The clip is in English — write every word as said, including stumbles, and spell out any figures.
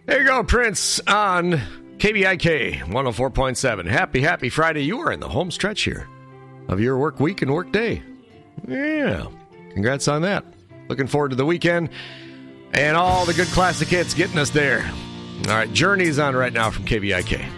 There you go, Prince on K B I K one oh four point seven. Happy, happy Friday. You are in the home stretch here of your work week and work day. Yeah. Congrats on that. Looking forward to the weekend and all the good classic hits getting us there. All right, Journey's on right now from K B I K.